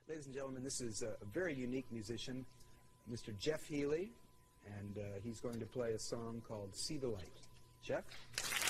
Ladies and gentlemen, this is a very unique musician, Mr. Jeff Healey, and he's going to play a song called See the Light. Jeff?